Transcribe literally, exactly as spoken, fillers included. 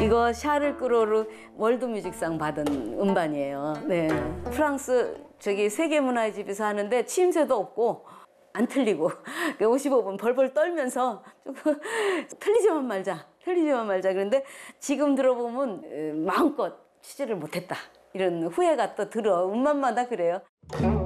이거 샤를 끄로르 월드뮤직상 받은 음반이에요. 네. 프랑스 저기 세계문화의 집에서 하는데 치임새도 없고 안 틀리고 오십오 분 벌벌 떨면서 조금 틀리지만 말자, 틀리지만 말자. 그런데 지금 들어보면 마음껏 취재를 못했다 이런 후회가 또 들어. 음반마다 그래요.